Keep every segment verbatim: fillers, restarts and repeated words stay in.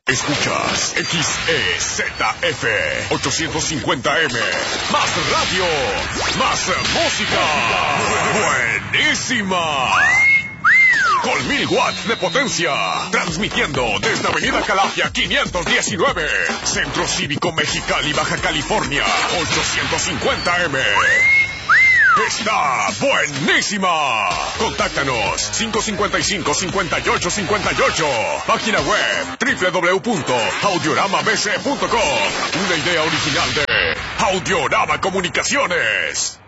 Escuchas X E Z F ochocientos cincuenta M. Más radio, más música. Buenísima. Con mil watts de potencia. Transmitiendo desde Avenida Calafia quinientos diecinueve. Centro Cívico Mexicali, Baja California. ochocientos cincuenta M. ¡Está buenísima! Contáctanos cinco cinco cinco, cinco ocho cinco ocho. Página web doble u doble u doble u punto audiorama b c punto com. Una idea original de Audiorama Comunicaciones.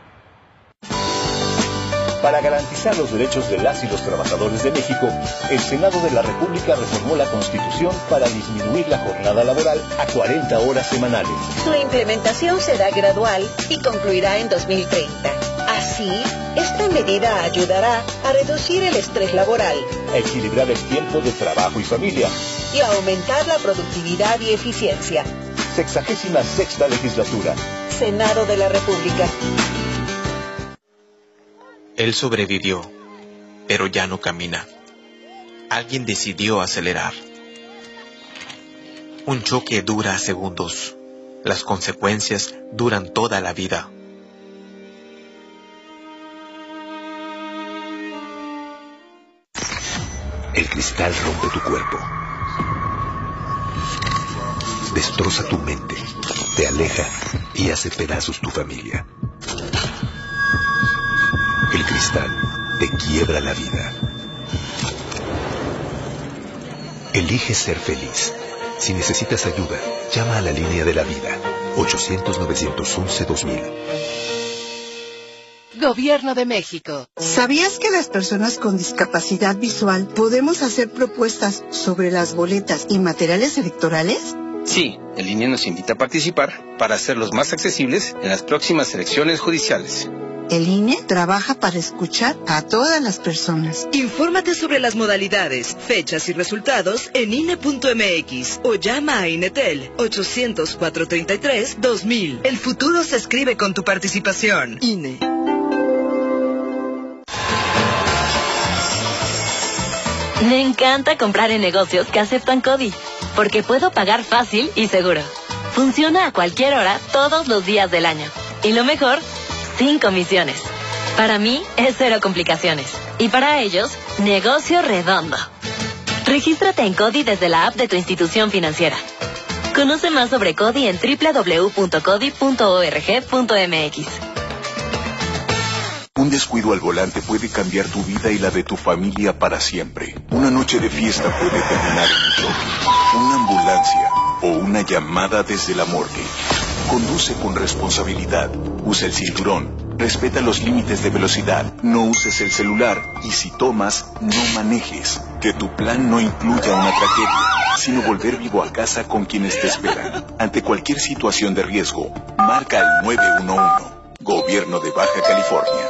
Para garantizar los derechos de las y los trabajadores de México, el Senado de la República reformó la Constitución para disminuir la jornada laboral a cuarenta horas semanales. Su implementación será gradual y concluirá en dos mil treinta. Así, esta medida ayudará a reducir el estrés laboral, a equilibrar el tiempo de trabajo y familia y a aumentar la productividad y eficiencia. Sexagésima sexta legislatura. Senado de la República. Él sobrevivió, pero ya no camina. Alguien decidió acelerar. Un choque dura segundos. Las consecuencias duran toda la vida. El cristal rompe tu cuerpo. Destroza tu mente, te aleja y hace pedazos tu familia. El cristal te quiebra la vida. Elige ser feliz. Si necesitas ayuda, llama a la línea de la vida. ochocientos, novecientos once, dos mil. Gobierno de México. ¿Sabías que las personas con discapacidad visual podemos hacer propuestas sobre las boletas y materiales electorales? Sí, el I N E nos invita a participar para hacerlos más accesibles en las próximas elecciones judiciales. El I N E trabaja para escuchar a todas las personas. Infórmate sobre las modalidades, fechas y resultados en I N E punto M X o llama a INETEL ochocientos, cuatrocientos treinta y tres, dos mil. El futuro se escribe con tu participación. I N E. Me encanta comprar en negocios que aceptan CODI, porque puedo pagar fácil y seguro. Funciona a cualquier hora, todos los días del año. Y lo mejor, sin comisiones. Para mí, es cero complicaciones. Y para ellos, negocio redondo. Regístrate en CODI desde la app de tu institución financiera. Conoce más sobre CODI en doble u doble u doble u punto codi punto org punto m x. Un descuido al volante puede cambiar tu vida y la de tu familia para siempre. Una noche de fiesta puede terminar en un choque, una ambulancia o una llamada desde la morgue. Conduce con responsabilidad, usa el cinturón, respeta los límites de velocidad, no uses el celular y si tomas, no manejes. Que tu plan no incluya una tragedia, sino volver vivo a casa con quienes te esperan. Ante cualquier situación de riesgo, marca el nueve uno uno. Gobierno de Baja California.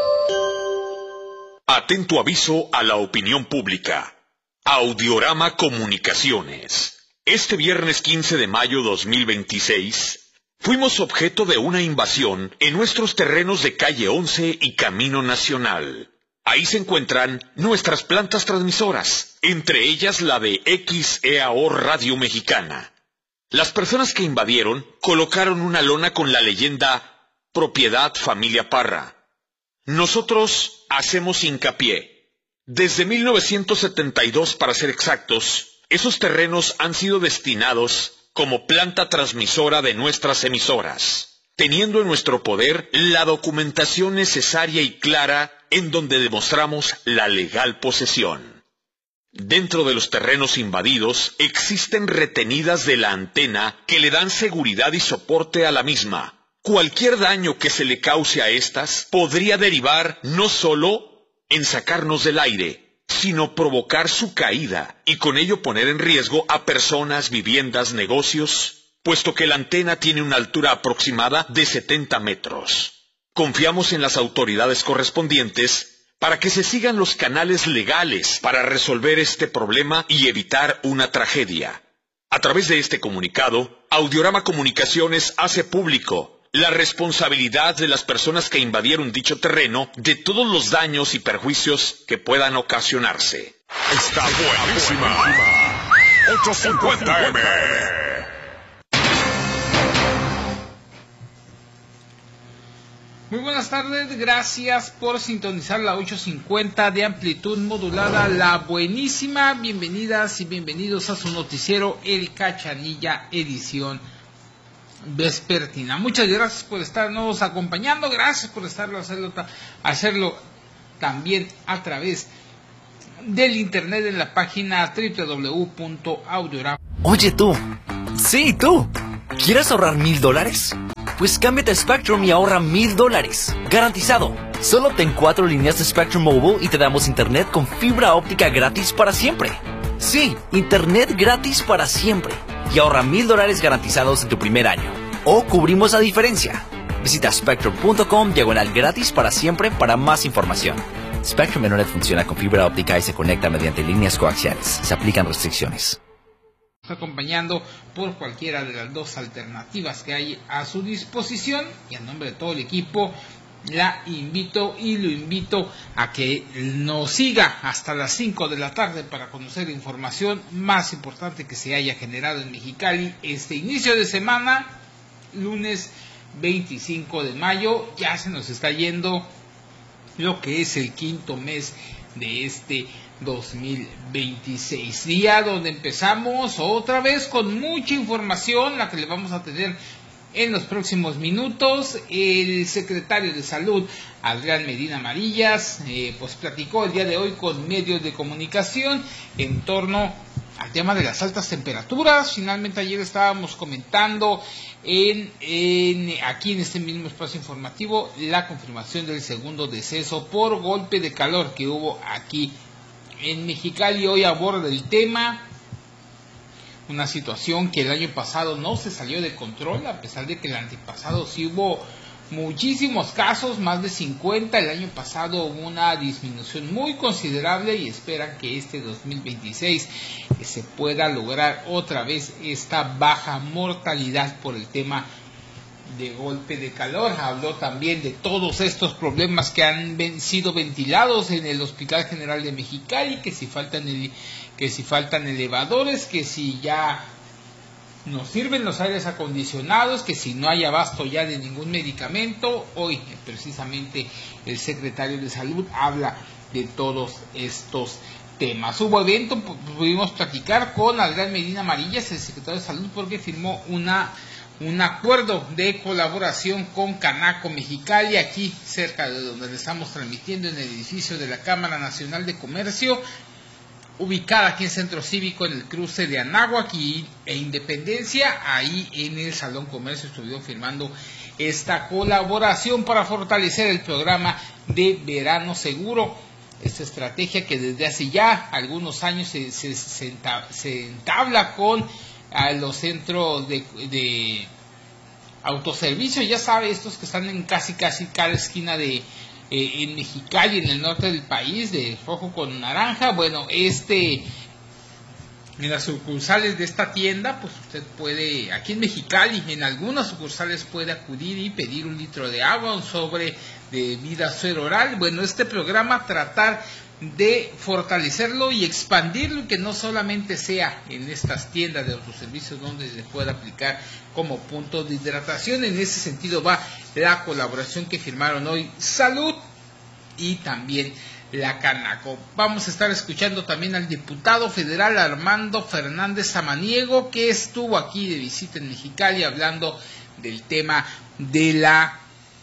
Atento aviso a la opinión pública. Audiorama Comunicaciones. Este viernes quince de mayo dos mil veintiséis, fuimos objeto de una invasión en nuestros terrenos de calle once y Camino Nacional. Ahí se encuentran nuestras plantas transmisoras, entre ellas la de X E A O Radio Mexicana. Las personas que invadieron colocaron una lona con la leyenda Propiedad Familia Parra. Nosotros hacemos hincapié. Desde mil novecientos setenta y dos, para ser exactos, esos terrenos han sido destinados como planta transmisora de nuestras emisoras, teniendo en nuestro poder la documentación necesaria y clara en donde demostramos la legal posesión. Dentro de los terrenos invadidos existen retenidas de la antena que le dan seguridad y soporte a la misma. Cualquier daño que se le cause a estas podría derivar no solo en sacarnos del aire, sino provocar su caída y con ello poner en riesgo a personas, viviendas, negocios, puesto que la antena tiene una altura aproximada de setenta metros. Confiamos en las autoridades correspondientes para que se sigan los canales legales para resolver este problema y evitar una tragedia. A través de este comunicado, Audiorama Comunicaciones hace público la responsabilidad de las personas que invadieron dicho terreno de todos los daños y perjuicios que puedan ocasionarse. Está buenísima. ochocientos cincuenta eme. Muy buenas tardes, gracias por sintonizar la ochocientos cincuenta de amplitud modulada, la buenísima. Bienvenidas y bienvenidos a su noticiero El Cachanilla, edición vespertina. Muchas gracias por estarnos acompañando, gracias por estarlo hacerlo, hacerlo también a través del internet en la página doble u doble u doble u punto audiorama. Oye tú, sí tú, ¿quieres ahorrar mil dólares? Pues cámbiate a Spectrum y ahorra mil dólares. Garantizado. Solo ten cuatro líneas de Spectrum Mobile y te damos internet con fibra óptica gratis para siempre. Sí, internet gratis para siempre. Y ahorra mil dólares garantizados en tu primer año. O cubrimos la diferencia. Visita spectrum punto com diagonal gratis para siempre para más información. Spectrum Internet funciona con fibra óptica y se conecta mediante líneas coaxiales. Se aplican restricciones. Acompañando por cualquiera de las dos alternativas que hay a su disposición, y en nombre de todo el equipo la invito y lo invito a que nos siga hasta las cinco de la tarde para conocer la información más importante que se haya generado en Mexicali este inicio de semana, lunes veinticinco de mayo. Ya se nos está yendo lo que es el quinto mes de este dos mil veintiséis, día donde empezamos otra vez con mucha información, la que le vamos a tener en los próximos minutos. El secretario de Salud, Adrián Medina Amarillas, eh, pues platicó el día de hoy con medios de comunicación en torno al tema de las altas temperaturas. Finalmente ayer estábamos comentando en, en aquí en este mismo espacio informativo la confirmación del segundo deceso por golpe de calor que hubo aquí en Mexicali. Hoy aborda el tema, una situación que el año pasado no se salió de control, a pesar de que el antepasado sí hubo muchísimos casos, más de cincuenta. El año pasado hubo una disminución muy considerable y esperan que este dos mil veintiséis se pueda lograr otra vez esta baja mortalidad por el tema de golpe de calor. Habló también de todos estos problemas que han ven, sido ventilados en el Hospital General de Mexicali, que si faltan el, que si faltan elevadores, que si ya no sirven los aires acondicionados, que si no hay abasto ya de ningún medicamento. Hoy precisamente el secretario de Salud habla de todos estos temas. Hubo evento, pudimos platicar con Adrián Medina Amarillas, el secretario de Salud, porque firmó una un acuerdo de colaboración con Canaco Mexicali, aquí cerca de donde le estamos transmitiendo, en el edificio de la Cámara Nacional de Comercio, ubicada aquí en Centro Cívico, en el cruce de Anáhuac y, e Independencia. Ahí en el Salón Comercio estuvieron firmando esta colaboración para fortalecer el programa de Verano Seguro, esta estrategia que desde hace ya algunos años se, se, se, entabla, se entabla con a los centros de, de autoservicio, ya sabe, estos que están en casi casi cada esquina de eh, en Mexicali, en el norte del país, de rojo con naranja. Bueno, este en las sucursales de esta tienda, pues usted puede, aquí en Mexicali, en algunas sucursales puede acudir y pedir un litro de agua, un sobre de vida suero oral. Bueno, este programa tratar de fortalecerlo y expandirlo, y que no solamente sea en estas tiendas de autoservicios donde se pueda aplicar como punto de hidratación. En ese sentido va la colaboración que firmaron hoy Salud y también la Canaco. Vamos a estar escuchando también al diputado federal Armando Fernández Samaniego, que estuvo aquí de visita en Mexicali hablando del tema de la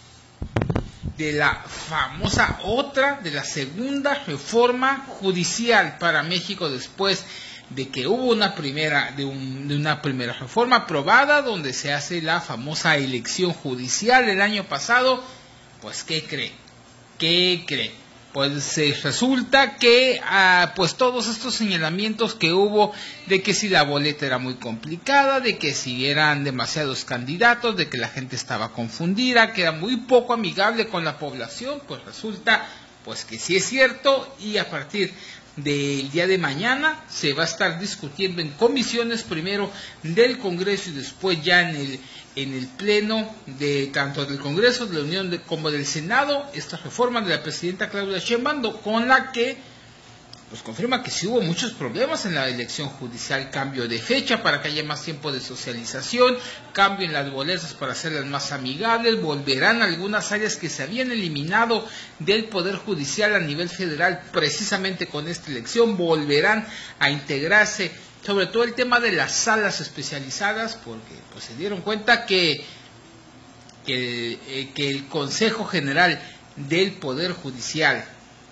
de la famosa otra, de la segunda reforma judicial para México, después de que hubo una primera, de, un, de una primera reforma aprobada, donde se hace la famosa elección judicial el año pasado. Pues, ¿qué cree? ¿Qué cree? Pues eh, resulta que ah, pues todos estos señalamientos que hubo de que si la boleta era muy complicada, de que si eran demasiados candidatos, de que la gente estaba confundida, que era muy poco amigable con la población, pues resulta pues que sí es cierto, y a partir del día de mañana se va a estar discutiendo en comisiones, primero del Congreso y después ya en el en el pleno de tanto del Congreso, de la Unión de, como del Senado, esta reforma de la presidenta Claudia Sheinbaum, con la que pues confirma que sí hubo muchos problemas en la elección judicial, cambio de fecha para que haya más tiempo de socialización, cambio en las boletas para hacerlas más amigables, volverán algunas áreas que se habían eliminado del Poder Judicial a nivel federal precisamente con esta elección, volverán a integrarse, sobre todo el tema de las salas especializadas, porque pues se dieron cuenta que, que, eh, que el Consejo General del Poder Judicial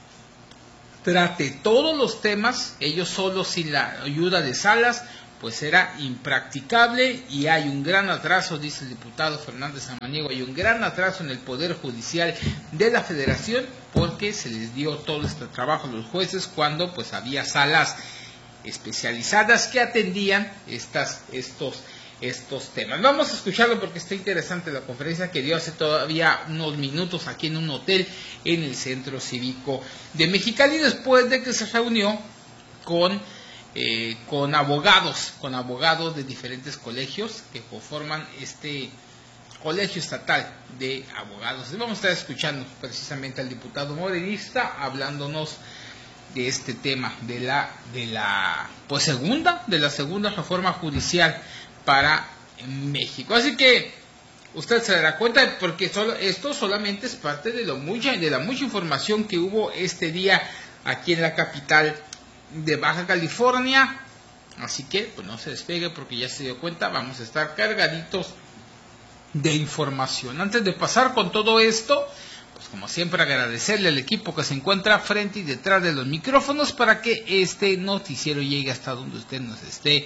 trate todos los temas, ellos solos sin la ayuda de salas, pues era impracticable y hay un gran atraso, dice el diputado Fernández Samaniego, hay un gran atraso en el Poder Judicial de la Federación porque se les dio todo este trabajo a los jueces cuando pues había salas especializadas que atendían estas, estos estos temas. Vamos a escucharlo porque está interesante la conferencia que dio hace todavía unos minutos aquí en un hotel en el Centro Cívico de Mexicali, después de que se reunió con, eh, con abogados, con abogados de diferentes colegios que conforman este Colegio Estatal de Abogados. Vamos a estar escuchando precisamente al diputado morenista hablándonos de este tema, de la, de la pues segunda, de la segunda reforma judicial para México. Así que usted se dará cuenta porque solo, esto solamente es parte de lo mucha, de la mucha información que hubo este día aquí en la capital de Baja California. Así que pues no se despegue porque ya se dio cuenta, vamos a estar cargaditos de información. Antes de pasar con todo esto, pues como siempre agradecerle al equipo que se encuentra frente y detrás de los micrófonos para que este noticiero llegue hasta donde usted nos esté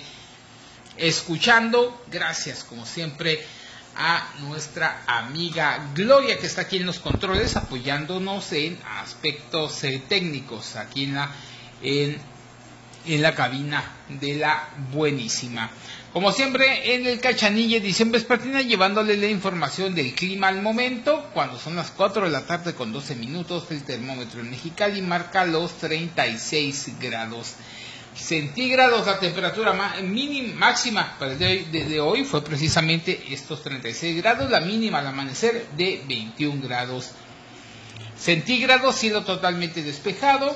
escuchando. Gracias como siempre a nuestra amiga Gloria que está aquí en los controles apoyándonos en aspectos eh, técnicos aquí en la en, en la cabina de la buenísima. Como siempre en el Cachanilla edición vespertina llevándole la información del clima al momento, cuando son las cuatro de la tarde con doce minutos, el termómetro en Mexicali marca los treinta y seis grados centígrados. La temperatura mínima, máxima para el día de, de, de hoy fue precisamente estos treinta y seis grados, la mínima al amanecer de veintiún grados centígrados, cielo totalmente despejado.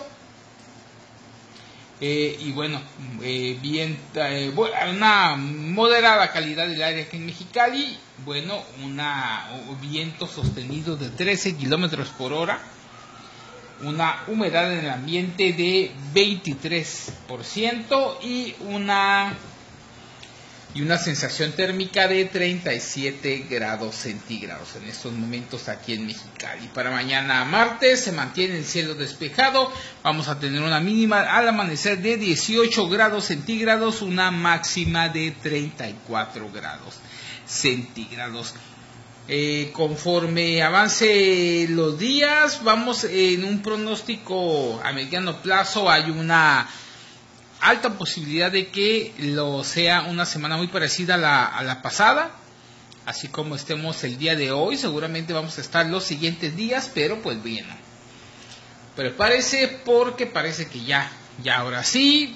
Eh, y bueno, eh, bien, eh, una moderada calidad del aire aquí en Mexicali, bueno, una, un viento sostenido de trece kilómetros por hora, una humedad en el ambiente de veintitrés por ciento y una y una sensación térmica de treinta y siete grados centígrados en estos momentos aquí en Mexicali. Para mañana martes se mantiene el cielo despejado, vamos a tener una mínima al amanecer de dieciocho grados centígrados, una máxima de treinta y cuatro grados centígrados. Eh, conforme avance los días, vamos en un pronóstico a mediano plazo, hay una alta posibilidad de que lo sea una semana muy parecida a la, a la pasada, así como estemos el día de hoy, seguramente vamos a estar los siguientes días, pero pues bien, prepárese porque parece que ya, ya ahora sí,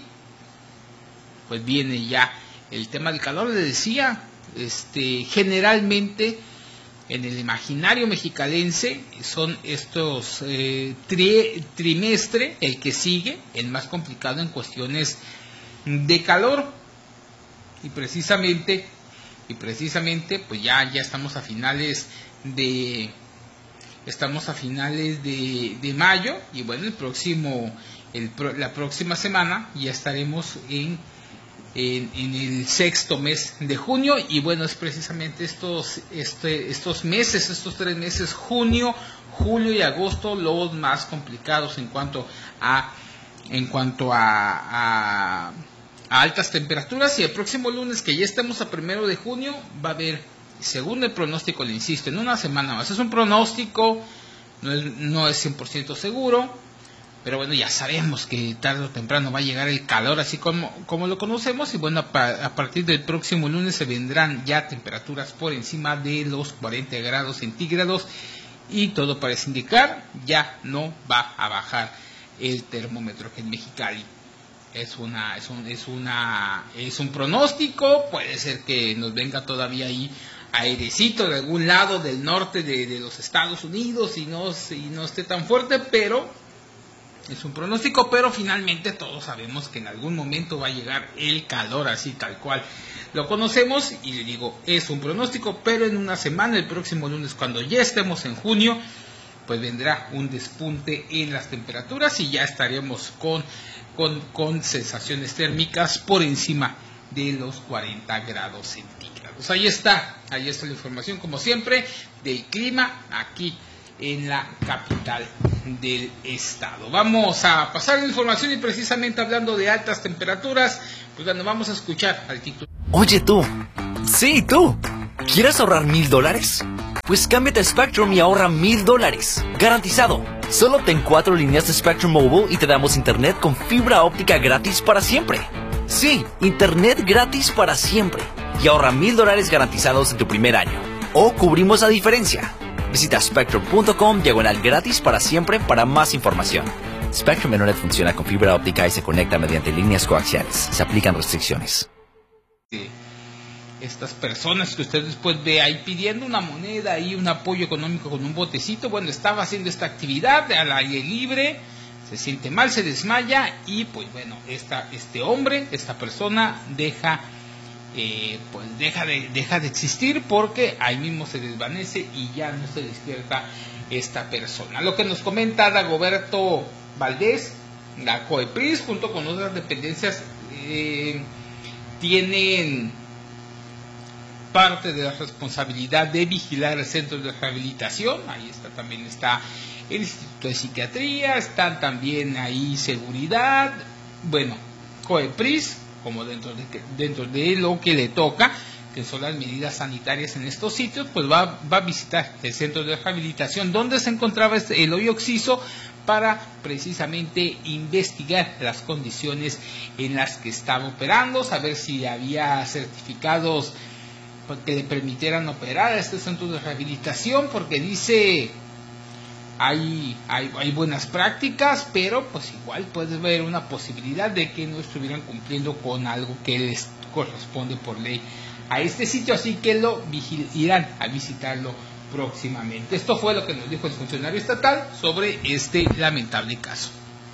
pues viene ya el tema del calor. Le decía, este, generalmente en el imaginario mexicalense son estos eh, tri, trimestre, el que sigue, el más complicado en cuestiones de calor, y precisamente, y precisamente, pues ya, ya estamos a finales de, estamos a finales de, de mayo, y bueno, el próximo, el, la próxima semana ya estaremos en En, en el sexto mes de junio, y bueno, es precisamente estos este, estos meses, estos tres meses, junio, julio y agosto, los más complicados en cuanto a en cuanto a, a, a altas temperaturas. Y el próximo lunes, que ya estemos a primero de junio, va a haber, según el pronóstico, le insisto, en una semana más, es un pronóstico, no es, no es cien por ciento seguro, pero bueno, ya sabemos que tarde o temprano va a llegar el calor así como, como lo conocemos, y bueno, a, a partir del próximo lunes se vendrán ya temperaturas por encima de los cuarenta grados centígrados, y todo parece indicar ya no va a bajar el termómetro aquí en Mexicali. Es una, es un, es una, es un pronóstico, puede ser que nos venga todavía ahí airecito de algún lado del norte de, de los Estados Unidos y no, y no esté tan fuerte, pero es un pronóstico, pero finalmente todos sabemos que en algún momento va a llegar el calor, así tal cual lo conocemos, y le digo, es un pronóstico, pero en una semana, el próximo lunes, cuando ya estemos en junio, pues vendrá un despunte en las temperaturas y ya estaremos con, con, con sensaciones térmicas por encima de los cuarenta grados centígrados. Ahí está, ahí está la información, como siempre, del clima aquí en la capital del estado. Vamos a pasar la información y precisamente hablando de altas temperaturas, pues bueno, vamos a escuchar al título. Oye tú, sí tú, ¿quieres ahorrar mil dólares? Pues cámbiate a Spectrum y ahorra mil dólares, garantizado. Solo ten cuatro líneas de Spectrum Mobile y te damos internet con fibra óptica gratis para siempre. Sí, internet gratis para siempre. Y ahorra mil dólares garantizados en tu primer año. O cubrimos la diferencia. Visita spectrum punto com diagonal gratis para siempre para más información. Spectrum Internet funciona con fibra óptica y se conecta mediante líneas coaxiales. Se aplican restricciones. Estas personas que usted después ve ahí pidiendo una moneda y un apoyo económico con un botecito, bueno, estaba haciendo esta actividad al aire libre, se siente mal, se desmaya y pues bueno, esta, este hombre, esta persona deja, eh, pues deja de, deja de existir porque ahí mismo se desvanece y ya no se despierta esta persona. Lo que nos comenta Dagoberto Valdés, la COEPRIS junto con otras dependencias eh, tienen parte de la responsabilidad de vigilar el centro de rehabilitación. Ahí está, también está el Instituto de Psiquiatría, están también ahí seguridad, bueno, COEPRIS, como dentro de, dentro de lo que le toca, que son las medidas sanitarias en estos sitios, pues va, va a visitar el centro de rehabilitación donde se encontraba el hoyo Oxiso para precisamente investigar las condiciones en las que estaba operando, saber si había certificados que le permitieran operar a este centro de rehabilitación, porque dice hay, hay, hay buenas prácticas, pero pues igual puede haber una posibilidad de que no estuvieran cumpliendo con algo que les corresponde por ley a este sitio, así que lo vigil- irán a visitarlo próximamente. Esto fue lo que nos dijo el funcionario estatal sobre este lamentable caso.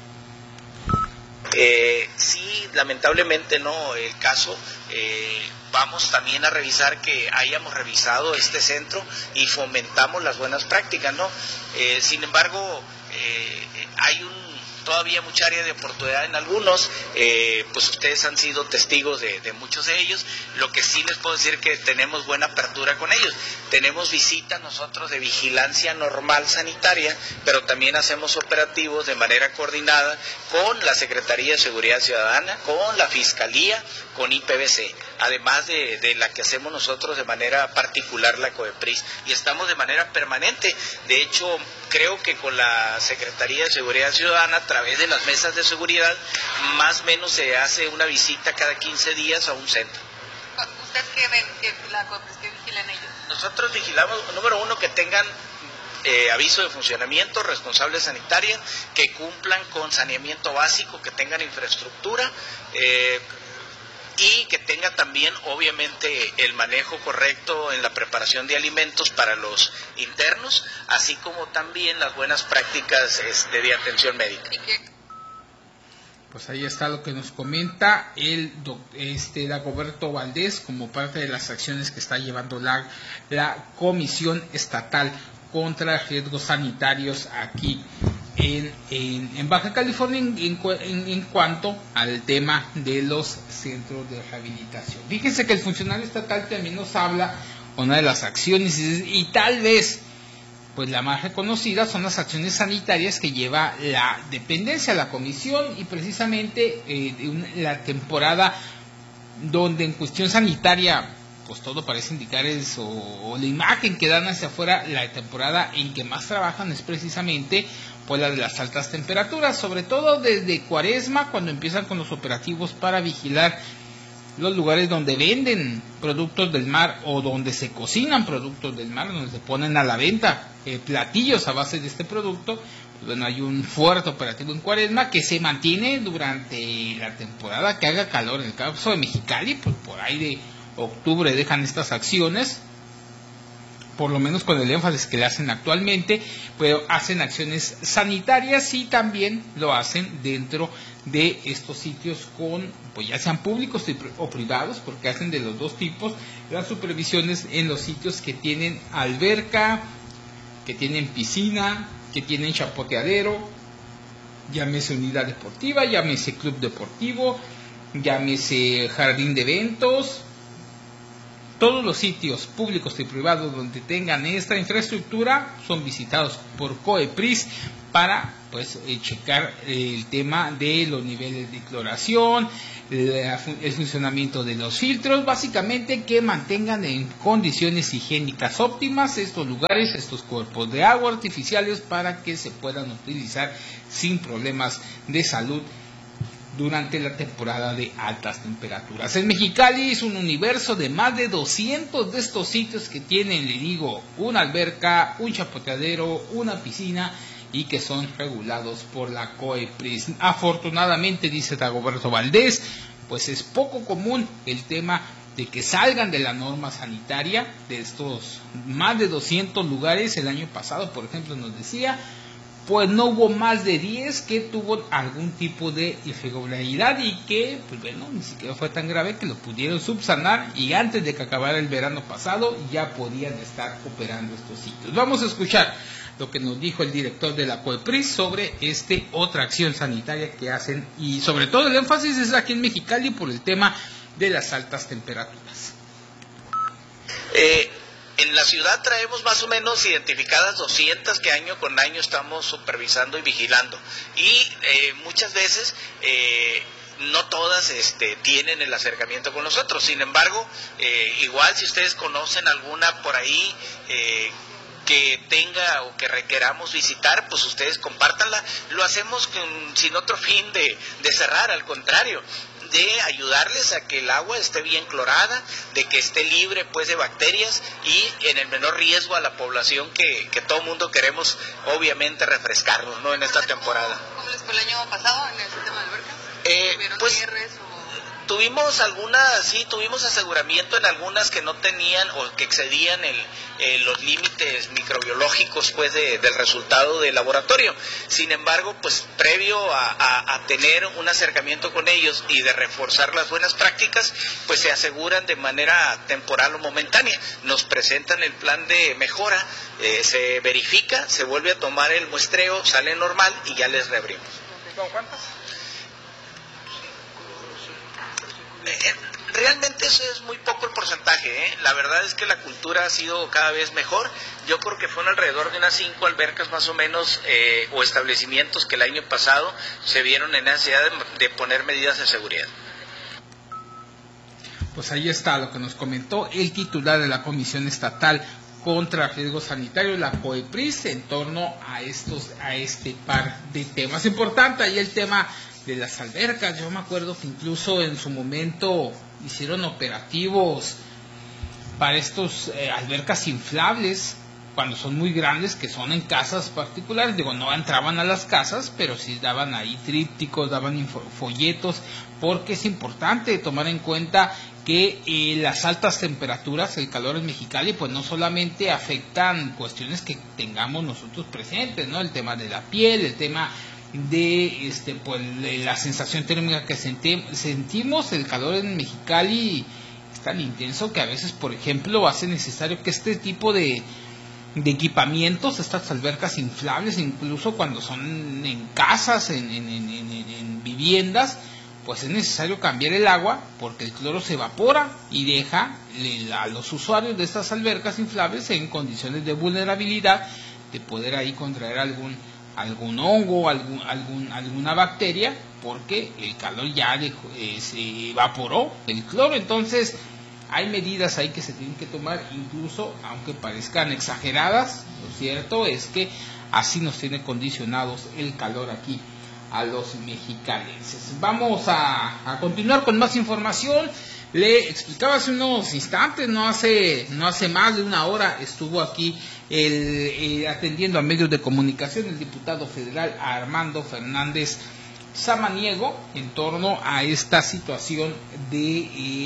Eh, sí, lamentablemente no, el caso, eh, vamos también a revisar que hayamos revisado este centro y fomentamos las buenas prácticas, ¿no? Eh, sin embargo, eh, hay un todavía mucha área de oportunidad en algunos, eh, pues ustedes han sido testigos de, de muchos de ellos. Lo que sí les puedo decir que tenemos buena apertura con ellos. Tenemos visitas nosotros de vigilancia normal sanitaria, pero también hacemos operativos de manera coordinada con la Secretaría de Seguridad Ciudadana, con la Fiscalía, con I P B C, además de, de la que hacemos nosotros de manera particular, la COEPRIS, y estamos de manera permanente. De hecho, creo que con la Secretaría de Seguridad Ciudadana, a través de las mesas de seguridad, más o menos se hace una visita cada quince días a un centro. ¿Ustedes qué ven que la COEPRIS que vigilan ellos? Nosotros vigilamos, número uno, que tengan eh, aviso de funcionamiento, responsable sanitaria, que cumplan con saneamiento básico, que tengan infraestructura, eh, y que tenga también, obviamente, el manejo correcto en la preparación de alimentos para los internos, así como también las buenas prácticas este, de atención médica. Pues ahí está lo que nos comenta el este Dagoberto Valdés como parte de las acciones que está llevando la, la Comisión Estatal contra Riesgos Sanitarios aquí En, en, en Baja California en, en, en cuanto al tema de los centros de rehabilitación. Fíjense que el funcionario estatal también nos habla, una de las acciones, y, y tal vez pues la más reconocida son las acciones sanitarias que lleva la dependencia, la comisión, y precisamente eh, de una, la temporada donde en cuestión sanitaria pues todo parece indicar eso, o la imagen que dan hacia afuera, la temporada en que más trabajan es precisamente pues la de las altas temperaturas, sobre todo desde Cuaresma, cuando empiezan con los operativos para vigilar los lugares donde venden productos del mar o donde se cocinan productos del mar, donde se ponen a la venta eh, platillos a base de este producto. Pues bueno, hay un fuerte operativo en Cuaresma que se mantiene durante la temporada que haga calor. En el caso de Mexicali, pues por ahí de octubre dejan estas acciones por lo menos con el énfasis que le hacen actualmente, pero hacen acciones sanitarias y también lo hacen dentro de estos sitios con, pues ya sean públicos o privados, porque hacen de los dos tipos, las supervisiones en los sitios que tienen alberca, que tienen piscina, que tienen chapoteadero, llámese unidad deportiva, llámese club deportivo, llámese jardín de eventos. Todos los sitios públicos y privados donde tengan esta infraestructura son visitados por COEPRIS para pues eh, checar eh, el tema de los niveles de cloración, la, el funcionamiento de los filtros, básicamente que mantengan en condiciones higiénicas óptimas estos lugares, estos cuerpos de agua artificiales para que se puedan utilizar sin problemas de salud durante la temporada de altas temperaturas. En Mexicali es un universo de más de doscientos de estos sitios que tienen, le digo, una alberca, un chapoteadero, una piscina y que son regulados por la COEPRIS. Afortunadamente, dice Dagoberto Valdés, pues es poco común el tema de que salgan de la norma sanitaria de estos más de doscientos lugares. El año pasado, por ejemplo, nos decía, pues no hubo más de diez que tuvo algún tipo de irregularidad y que, pues bueno, ni siquiera fue tan grave que lo pudieron subsanar y antes de que acabara el verano pasado ya podían estar operando estos sitios. Vamos a escuchar lo que nos dijo el director de la COEPRIS sobre este otra acción sanitaria que hacen y sobre todo el énfasis es aquí en Mexicali por el tema de las altas temperaturas. Eh... En la ciudad traemos más o menos identificadas doscientas que año con año estamos supervisando y vigilando. Y eh, muchas veces eh, no todas este, tienen el acercamiento con nosotros. Sin embargo, eh, igual si ustedes conocen alguna por ahí eh, que tenga o que requeramos visitar, pues ustedes compártanla. Lo hacemos con, sin otro fin de, de cerrar, al contrario, de ayudarles a que el agua esté bien clorada, de que esté libre pues de bacterias y en el menor riesgo a la población que, que todo mundo queremos obviamente refrescarnos, ¿no? En esta temporada. ¿Cómo les fue el año pasado en el sistema de albercas? Eh, ¿Tuvieron pues, cierres o...? Tuvimos algunas, sí, tuvimos aseguramiento en algunas que no tenían o que excedían el, eh, los límites microbiológicos pues de, del resultado del laboratorio. Sin embargo, pues previo a, a, a tener un acercamiento con ellos y de reforzar las buenas prácticas, pues se aseguran de manera temporal o momentánea. Nos presentan el plan de mejora, eh, se verifica, se vuelve a tomar el muestreo, sale normal y ya les reabrimos. ¿Cuántas? Realmente eso es muy poco el porcentaje, ¿eh? La verdad es que la cultura ha sido cada vez mejor. Yo creo que fueron alrededor de unas cinco albercas más o menos eh, o establecimientos que el año pasado se vieron en necesidad de, de poner medidas de seguridad. Pues ahí está lo que nos comentó el titular de la Comisión Estatal contra Riesgos Sanitarios, la COEPRIS, en torno a estos a este par de temas. Importante ahí el tema de las albercas. Yo me acuerdo que incluso en su momento hicieron operativos para estos eh, albercas inflables cuando son muy grandes, que son en casas particulares. Digo, no entraban a las casas, pero sí daban ahí trípticos, daban folletos, porque es importante tomar en cuenta que eh, las altas temperaturas, el calor en Mexicali, pues no solamente afectan cuestiones que tengamos nosotros presentes, ¿no? El tema de la piel, el tema de este pues de la sensación térmica que senti sentimos. El calor en Mexicali es tan intenso que a veces, por ejemplo, hace necesario que este tipo de, de equipamientos, estas albercas inflables, incluso cuando son en casas, en, en, en, en, en viviendas, pues es necesario cambiar el agua porque el cloro se evapora y deja a los usuarios de estas albercas inflables en condiciones de vulnerabilidad de poder ahí contraer algún algún hongo, algún, algún, alguna bacteria, porque el calor ya de, eh, se evaporó el cloro. Entonces hay medidas ahí que se tienen que tomar, incluso aunque parezcan exageradas. Lo cierto es que así nos tiene condicionados el calor aquí a los mexicalenses. Vamos a, a continuar con más información. Le explicaba hace unos instantes, no hace no hace más de una hora, estuvo aquí el, eh, atendiendo a medios de comunicación el diputado federal Armando Fernández Samaniego en torno a esta situación de eh,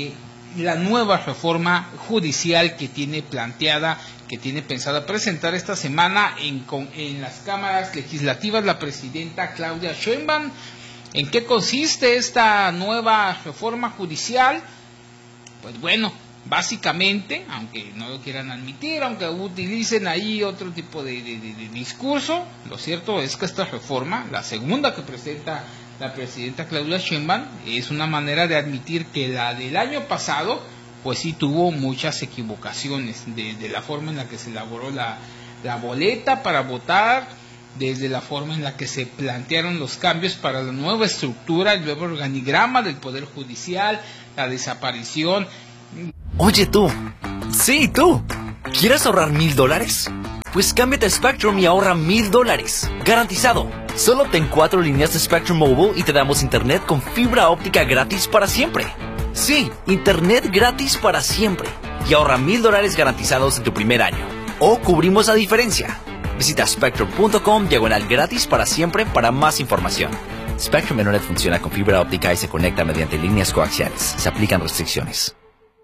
la nueva reforma judicial que tiene planteada, que tiene pensada presentar esta semana en, con, en las cámaras legislativas la presidenta Claudia Sheinbaum. ¿En qué consiste esta nueva reforma judicial? Pues bueno, básicamente, aunque no lo quieran admitir, aunque utilicen ahí otro tipo de, de, de, de discurso, lo cierto es que esta reforma, la segunda que presenta la presidenta Claudia Sheinbaum, es una manera de admitir que la del año pasado, pues sí tuvo muchas equivocaciones, desde la forma en la que se elaboró la, la boleta para votar, desde la forma en la que se plantearon los cambios para la nueva estructura, el nuevo organigrama del Poder Judicial, la desaparición. Oye tú, sí tú, ¿quieres ahorrar mil dólares? Pues cámbiate a Spectrum y ahorra mil dólares, garantizado. Solo ten cuatro líneas de Spectrum Mobile y te damos internet con fibra óptica gratis para siempre. Sí, internet gratis para siempre. Y ahorra mil dólares garantizados en tu primer año. O cubrimos la diferencia. Visita spectrum punto com diagonal gratis para siempre para más información. Spectrum Internet funciona con fibra óptica y se conecta mediante líneas coaxiales. Se aplican restricciones.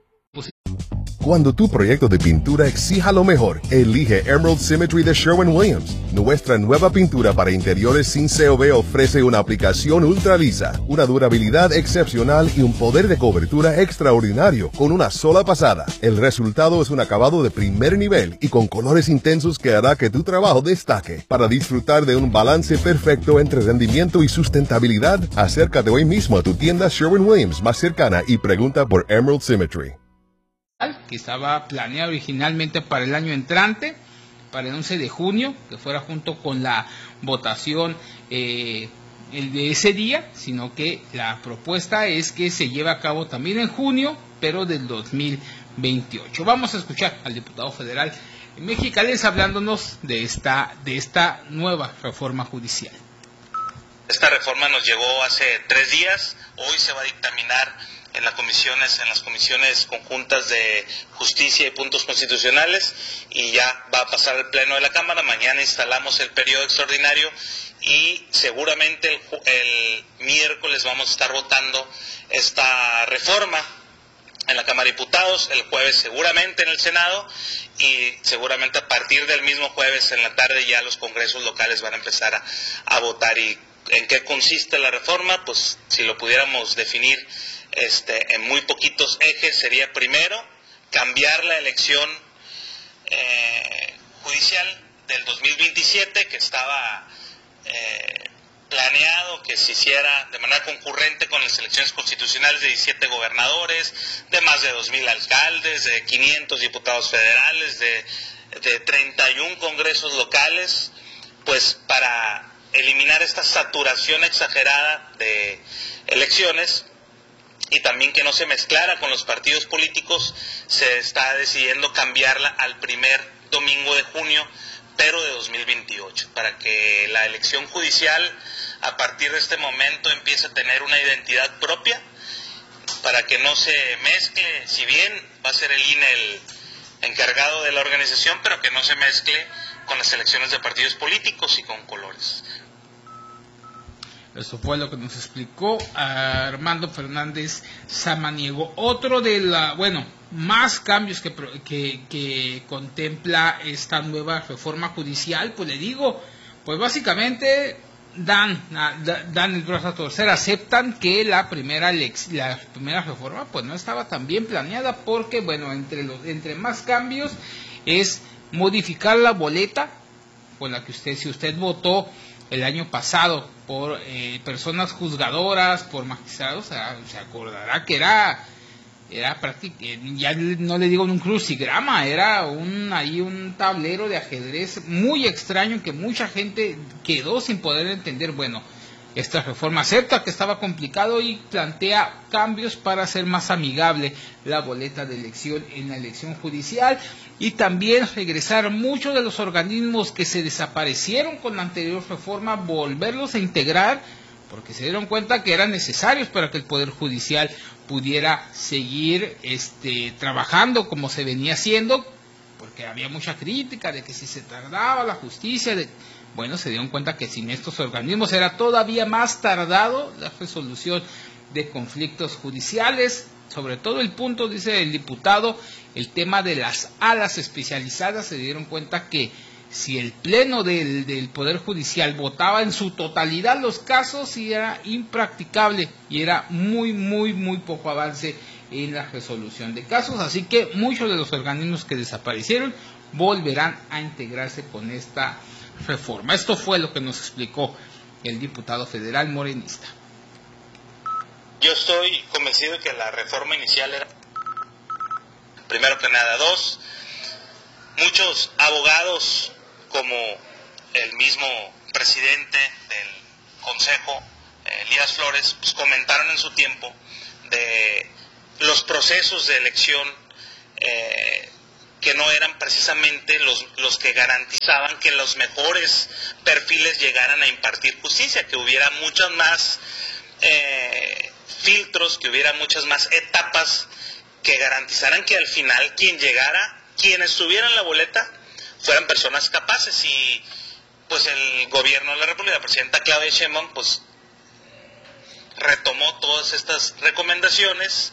Cuando tu proyecto de pintura exija lo mejor, elige Emerald Symmetry de Sherwin-Williams. Nuestra nueva pintura para interiores sin C O B ofrece una aplicación ultra lisa, una durabilidad excepcional y un poder de cobertura extraordinario con una sola pasada. El resultado es un acabado de primer nivel y con colores intensos que hará que tu trabajo destaque. Para disfrutar de un balance perfecto entre rendimiento y sustentabilidad, acércate hoy mismo a tu tienda Sherwin-Williams más cercana y pregunta por Emerald Symmetry. Que estaba planeado originalmente para el año entrante, para el once de junio, que fuera junto con la votación eh, el de ese día, sino que la propuesta es que se lleve a cabo también en junio, pero del dos mil veintiocho. Vamos a escuchar al diputado federal mexicalense hablándonos de esta, de esta nueva reforma judicial. Esta reforma nos llegó hace tres días, hoy se va a dictaminar en las comisiones, en las comisiones conjuntas de Justicia y Puntos Constitucionales, y ya va a pasar al Pleno de la Cámara. Mañana instalamos el periodo extraordinario y seguramente el, el miércoles vamos a estar votando esta reforma en la Cámara de Diputados, el jueves seguramente en el Senado, y seguramente a partir del mismo jueves en la tarde ya los congresos locales van a empezar a, a votar. ¿Y en qué consiste la reforma? Pues si lo pudiéramos definir Este, en muy poquitos ejes, sería primero cambiar la elección eh, judicial del dos mil veintisiete, que estaba eh, planeado que se hiciera de manera concurrente con las elecciones constitucionales de diecisiete gobernadores, de más de dos mil alcaldes, de quinientos diputados federales, de, de treinta y uno congresos locales, pues para eliminar esta saturación exagerada de elecciones. Y también que no se mezclara con los partidos políticos, se está decidiendo cambiarla al primer domingo de junio, pero de dos mil veintiocho, para que la elección judicial a partir de este momento empiece a tener una identidad propia, para que no se mezcle, si bien va a ser el I N E el encargado de la organización, pero que no se mezcle con las elecciones de partidos políticos y con colores. Eso fue lo que nos explicó Armando Fernández Samaniego. Otro de la, bueno, más cambios que, que, que contempla esta nueva reforma judicial, pues le digo, pues básicamente dan, dan el brazo a torcer, aceptan que la primera la primera reforma pues no estaba tan bien planeada, porque bueno, entre los entre más cambios es modificar la boleta con la que usted, si usted votó el año pasado por eh, personas juzgadoras, por magistrados, o sea, se acordará que era era prácticamente, ya no le digo un crucigrama, era un ahí un tablero de ajedrez muy extraño que mucha gente quedó sin poder entender. Bueno, esta reforma acepta que estaba complicado y plantea cambios para hacer más amigable la boleta de elección en la elección judicial, y también regresar muchos de los organismos que se desaparecieron con la anterior reforma, volverlos a integrar, porque se dieron cuenta que eran necesarios para que el Poder Judicial pudiera seguir este, trabajando como se venía haciendo, porque había mucha crítica de que si se tardaba la justicia, de, bueno, se dieron cuenta que sin estos organismos era todavía más tardado la resolución de conflictos judiciales. sobre todo el punto, dice el diputado, el tema de las alas especializadas. Se dieron cuenta que si el pleno del, del Poder Judicial votaba en su totalidad los casos, y era impracticable y era muy, muy, muy poco avance en la resolución de casos. Así que muchos de los organismos que desaparecieron volverán a integrarse con esta reforma. Esto fue lo que nos explicó el diputado federal morenista. Yo estoy convencido de que la reforma inicial era, primero que nada, dos, muchos abogados, como el mismo presidente del Consejo, Elías Flores, pues comentaron en su tiempo de los procesos de elección eh, que no eran precisamente los, los que garantizaban que los mejores perfiles llegaran a impartir justicia, que hubiera muchas más eh, filtros, que hubiera muchas más etapas que garantizaran que al final quien llegara, quien estuviera en la boleta, fueran personas capaces. Y pues el gobierno de la República, la presidenta Claudia Sheinbaum, pues retomó todas estas recomendaciones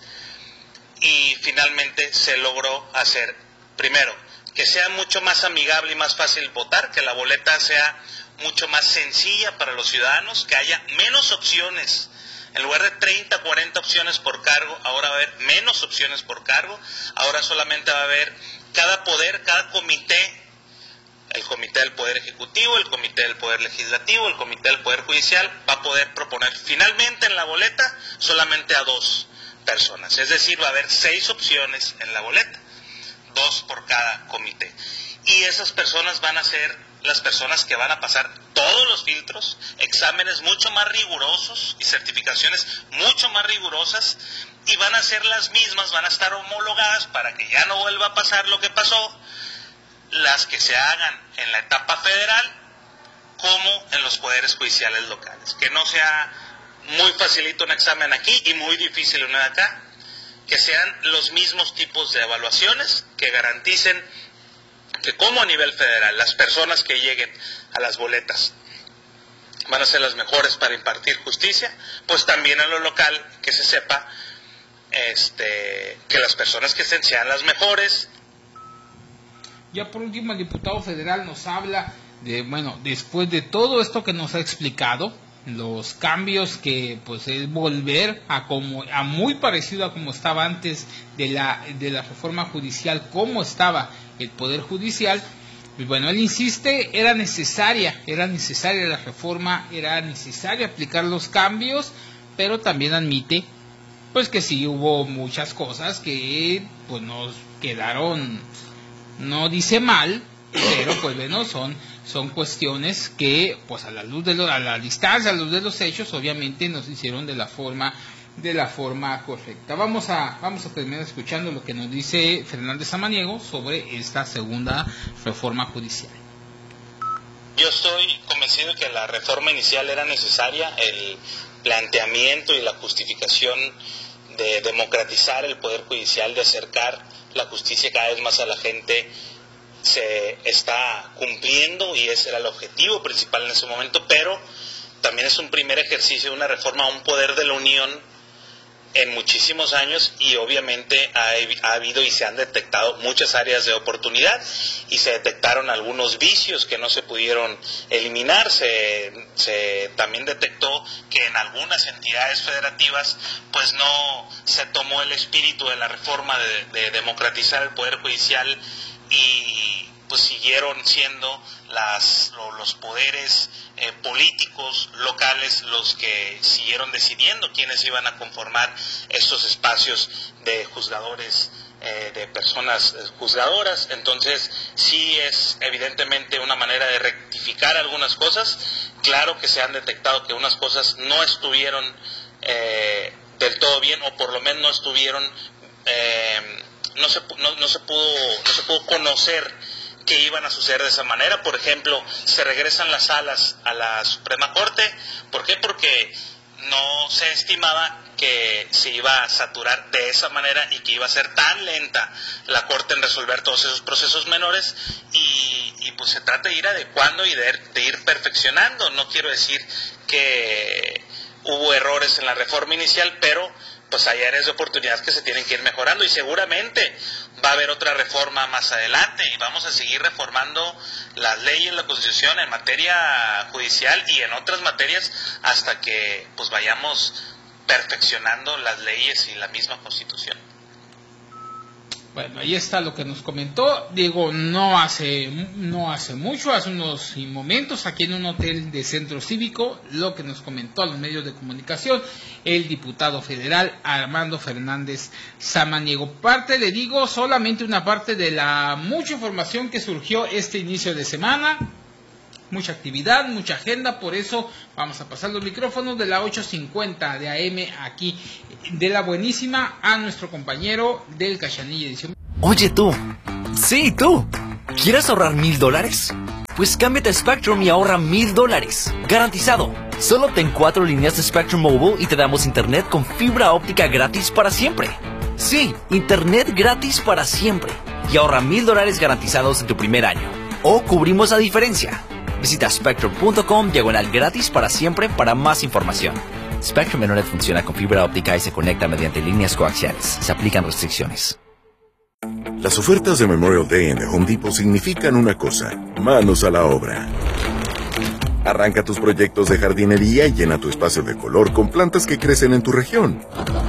y finalmente se logró hacer, primero, que sea mucho más amigable y más fácil votar, que la boleta sea mucho más sencilla para los ciudadanos, que haya menos opciones. En lugar de treinta, cuarenta opciones por cargo, ahora va a haber menos opciones por cargo. Ahora solamente va a haber cada poder, cada comité, el comité del Poder Ejecutivo, el comité del Poder Legislativo, el comité del Poder Judicial, va a poder proponer finalmente en la boleta solamente a dos personas. Es decir, va a haber seis opciones en la boleta, dos por cada comité. Y esas personas van a ser las personas que van a pasar todos los filtros, exámenes mucho más rigurosos y certificaciones mucho más rigurosas, y van a ser las mismas, van a estar homologadas para que ya no vuelva a pasar lo que pasó, las que se hagan en la etapa federal como en los poderes judiciales locales. Que no sea muy facilito un examen aquí y muy difícil uno de acá, que sean los mismos tipos de evaluaciones que garanticen que como a nivel federal las personas que lleguen a las boletas van a ser las mejores para impartir justicia, pues también en lo local que se sepa este, que las personas que estén sean las mejores. Ya por último, el diputado federal nos habla de, bueno, después de todo esto que nos ha explicado, los cambios que pues es volver a como a muy parecido a como estaba antes de la de la reforma judicial, como estaba el Poder Judicial. Pues bueno, él insiste, era necesaria, era necesaria la reforma, era necesario aplicar los cambios, pero también admite pues que sí hubo muchas cosas que pues nos quedaron, no dice mal, pero pues bueno, son son cuestiones que pues a la luz de lo, a la distancia, a la luz de los hechos, obviamente nos hicieron de la forma de la forma correcta. Vamos a vamos a terminar escuchando lo que nos dice Fernández Samaniego sobre esta segunda reforma judicial. Yo estoy convencido de que la reforma inicial era necesaria, el planteamiento y la justificación de democratizar el Poder Judicial, de acercar la justicia cada vez más a la gente, se está cumpliendo y ese era el objetivo principal en ese momento, pero también es un primer ejercicio de una reforma a un poder de la Unión en muchísimos años, y obviamente ha, ha habido y se han detectado muchas áreas de oportunidad y se detectaron algunos vicios que no se pudieron eliminar. Se, se también detectó que en algunas entidades federativas pues no se tomó el espíritu de la reforma de, de democratizar el Poder Judicial, y pues siguieron siendo las, los poderes eh, políticos locales los que siguieron decidiendo quiénes iban a conformar estos espacios de juzgadores, eh, de personas juzgadoras. Entonces sí es evidentemente una manera de rectificar algunas cosas. Claro que se han detectado que unas cosas no estuvieron eh, del todo bien, o por lo menos no estuvieron eh, no se no, no se pudo no se pudo conocer que iban a suceder de esa manera. Por ejemplo, se regresan las salas a la Suprema Corte. ¿Por qué? Porque no se estimaba que se iba a saturar de esa manera y que iba a ser tan lenta la Corte en resolver todos esos procesos menores, y, y pues se trata de ir adecuando y de, de ir perfeccionando. No quiero decir que hubo errores en la reforma inicial, pero pues hay áreas de oportunidad que se tienen que ir mejorando y seguramente va a haber otra reforma más adelante y vamos a seguir reformando las leyes, la Constitución en materia judicial y en otras materias hasta que pues vayamos perfeccionando las leyes y la misma Constitución. Bueno, ahí está lo que nos comentó, digo, no hace no hace mucho, hace unos momentos, aquí en un hotel de Centro Cívico, lo que nos comentó a los medios de comunicación el diputado federal Armando Fernández Samaniego. Parte, le digo, solamente una parte de la mucha información que surgió este inicio de semana. Mucha actividad, mucha agenda, por eso vamos a pasar los micrófonos de la ocho cincuenta de A M aquí, de la buenísima, a nuestro compañero del Cachanilla Edición. Oye tú, sí tú, ¿quieres ahorrar mil dólares? Pues cámbiate a Spectrum y ahorra mil dólares, garantizado. Solo ten cuatro líneas de Spectrum Mobile y te damos internet con fibra óptica gratis para siempre. Sí, internet gratis para siempre. Y ahorra mil dólares garantizados en tu primer año. O cubrimos la diferencia. Visita spectrum punto com diagonal gratis para siempre para más información. Spectrum Internet funciona con fibra óptica y se conecta mediante líneas coaxiales. Se aplican restricciones. Las ofertas de Memorial Day en The Home Depot significan una cosa: manos a la obra. Arranca tus proyectos de jardinería y llena tu espacio de color con plantas que crecen en tu región.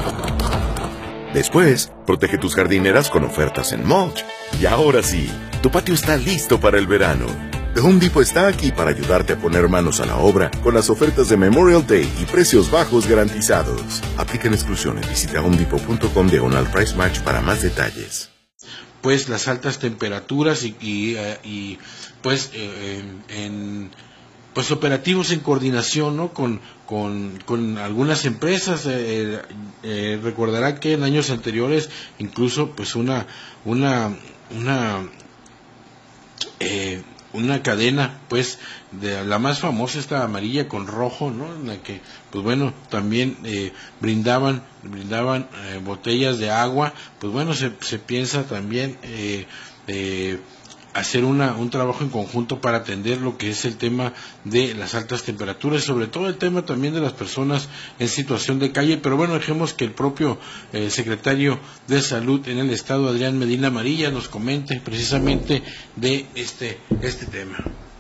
Después, protege tus jardineras con ofertas en mulch. Y ahora sí, tu patio está listo para el verano. The Home Depot está aquí para ayudarte a poner manos a la obra con las ofertas de Memorial Day y precios bajos garantizados. Aplican exclusiones. Visita home depot punto com diagonal price match para más detalles. Pues las altas temperaturas y, y, uh, y pues eh, en pues operativos en coordinación, ¿no? con con con algunas empresas. Eh, eh, recordará que en años anteriores incluso pues una una una eh, una cadena, pues, de la más famosa, esta amarilla con rojo, ¿no? En la que, pues bueno, también eh, brindaban, brindaban eh, botellas de agua. Pues bueno, se, se piensa también eh, eh, hacer una, un trabajo en conjunto para atender lo que es el tema de las altas temperaturas, sobre todo el tema también de las personas en situación de calle. Pero bueno, dejemos que el propio eh, secretario de Salud en el estado, Adrián Medina Amarilla, nos comente precisamente de este, este tema.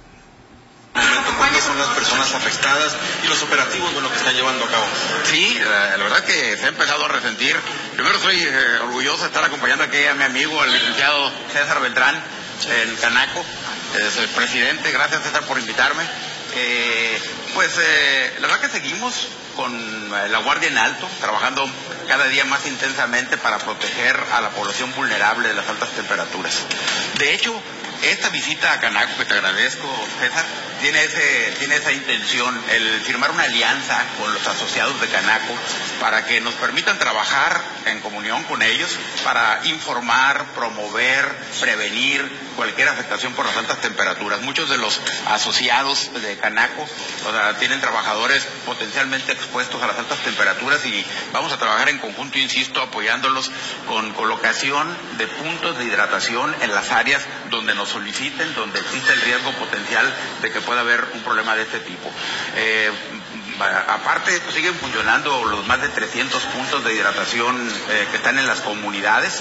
¿Cuáles son las personas afectadas y los operativos de lo que están llevando a cabo? Sí, la, la verdad que se ha empezado a resentir. Primero soy eh, orgulloso de estar acompañando aquí a mi amigo, el licenciado César Beltrán, el Canaco, es el presidente. Gracias, César, por invitarme. Eh, pues eh, la verdad que seguimos con la guardia en alto, trabajando cada día más intensamente para proteger a la población vulnerable de las altas temperaturas. De hecho, esta visita a Canaco, que te agradezco, César, tiene ese tiene esa intención, el firmar una alianza con los asociados de Canaco para que nos permitan trabajar en comunión con ellos para informar, promover, prevenir cualquier afectación por las altas temperaturas. Muchos de los asociados de Canaco, o sea, tienen trabajadores potencialmente expuestos a las altas temperaturas y vamos a trabajar en conjunto, insisto, apoyándolos con colocación de puntos de hidratación en las áreas donde nos soliciten, donde existe el riesgo potencial de que pueda haber un problema de este tipo. Eh, aparte, pues, siguen funcionando los más de trescientos puntos de hidratación eh, que están en las comunidades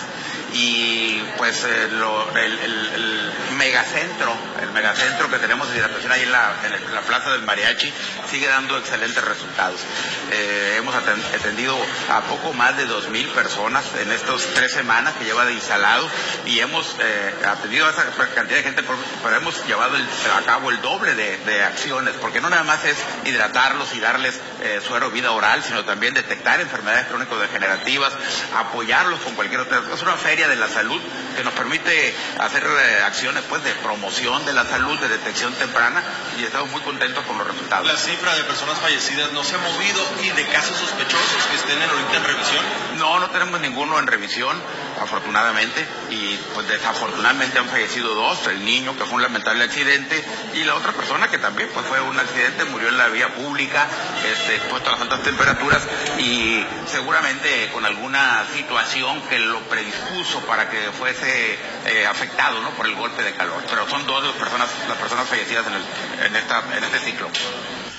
y pues eh, lo, el, el, el megacentro, el megacentro que tenemos de hidratación ahí en la, en el, la Plaza del Mariachi sigue dando excelentes resultados. Eh, hemos atendido a poco más de dos mil personas en estas tres semanas que lleva de instalado y hemos eh, atendido a esa cantidad de gente, pero hemos llevado el, a cabo el doble de, de acciones, porque no nada más es hidratarlos y darles eh, suero vida oral, sino también detectar enfermedades crónico-degenerativas, apoyarlos con cualquier otra. Es una feria de la salud que nos permite hacer eh, acciones pues de promoción de la salud, de detección temprana, y estamos muy contentos con los resultados. ¿La cifra de personas fallecidas no se ha movido y de casos sospechosos que estén ahorita en revisión? No, no tenemos ninguno en revisión, afortunadamente, y pues desafortunadamente han fallecido dos, el niño que fue un lamentable accidente y la otra persona que también pues fue un accidente, murió en la vía pública, este, expuesto a las altas temperaturas y seguramente con alguna situación que lo predispuso para que fuese eh, afectado, ¿no?, por el golpe de calor. Pero son dos las personas, las personas fallecidas en, el, en, esta, en este ciclo.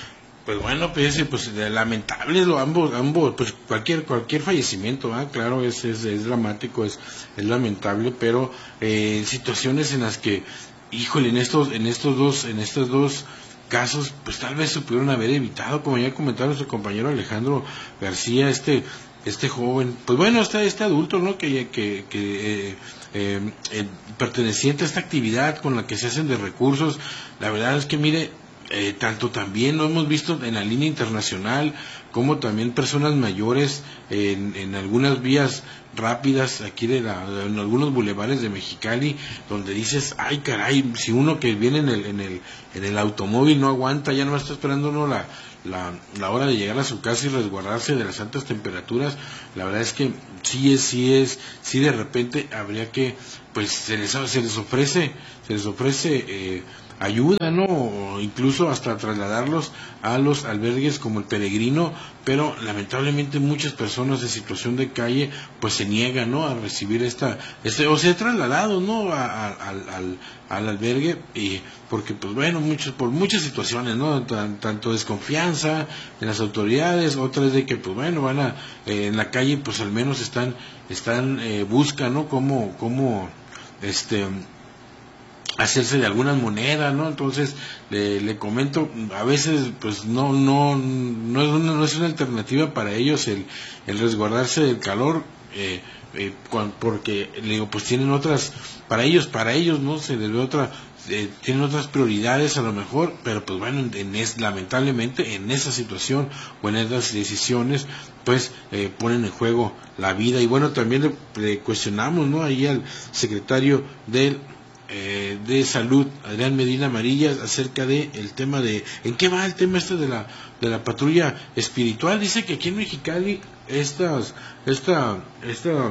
Pues bueno, pues, pues lamentable lo ambos, ambos, pues cualquier cualquier fallecimiento, ¿eh? Claro, es, es es dramático, es es lamentable, pero eh, situaciones en las que, híjole, en estos en estos dos en estos dos casos, pues tal vez se pudieron haber evitado, como ya comentaba nuestro compañero Alejandro García, este este joven, pues bueno, este este adulto, ¿no? Que que que eh, eh, eh, perteneciente a esta actividad con la que se hacen de recursos, la verdad es que mire. Eh, tanto también lo hemos visto en la línea internacional como también personas mayores en, en algunas vías rápidas aquí de la, en algunos bulevares de Mexicali, donde dices, ay caray, si uno que viene en el en el en el automóvil no aguanta, ya no está esperando uno la la, la hora de llegar a su casa y resguardarse de las altas temperaturas. La verdad es que sí es sí es sí de repente habría que, pues se les se les ofrece se les ofrece eh, ayuda, ¿no? O incluso hasta trasladarlos a los albergues como el Peregrino, pero lamentablemente muchas personas en situación de calle pues se niegan, ¿no? A recibir esta, este, o se ha trasladado, ¿no? A, a, al, al, al albergue, y porque pues bueno, muchos, por muchas situaciones, ¿no? Tan, tanto desconfianza en las autoridades, otras de que pues bueno, van a, eh, en la calle pues al menos están, están, eh, buscan, ¿no? Cómo, cómo, este, hacerse de algunas monedas, ¿no? Entonces le, le comento, a veces pues no no no es una, no es una alternativa para ellos el, el resguardarse del calor, eh, eh, cuando, porque le digo, pues tienen otras, para ellos para ellos no se les ve otra, eh, tienen otras prioridades a lo mejor, pero pues bueno, en, en es, lamentablemente en esa situación o en esas decisiones pues eh, ponen en juego la vida. Y bueno, también le, le cuestionamos, ¿no? Ahí al secretario del Eh, de Salud, Adrián Medina Marillas, acerca de el tema de, ¿en qué va el tema este de la de la patrulla espiritual? Dice que aquí en Mexicali estas esta esta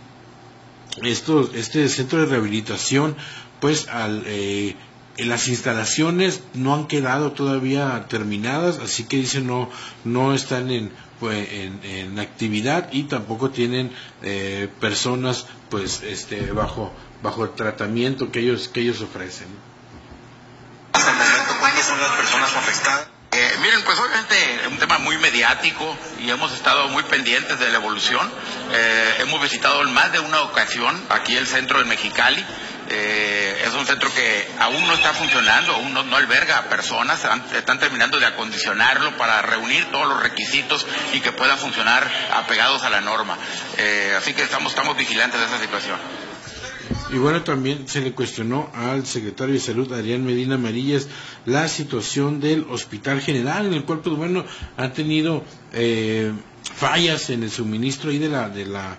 estos este centro de rehabilitación pues al eh, las instalaciones no han quedado todavía terminadas, así que dice no no están en pues en, en actividad y tampoco tienen eh, personas pues este bajo bajo el tratamiento que ellos que ellos ofrecen. Hasta el momento, ¿cuáles son las personas afectadas? Eh, miren, pues obviamente es un tema muy mediático y hemos estado muy pendientes de la evolución. Eh, hemos visitado en más de una ocasión aquí el centro de Mexicali. Eh, es un centro que aún no está funcionando, aún no, no alberga a personas, están, están terminando de acondicionarlo para reunir todos los requisitos y que pueda funcionar apegados a la norma. Eh, así que estamos, estamos vigilantes de esa situación. Y bueno, también se le cuestionó al secretario de Salud, Adrián Medina Marillas, la situación del Hospital General, en el cual, pues bueno, han tenido eh, fallas en el suministro ahí de la, de la,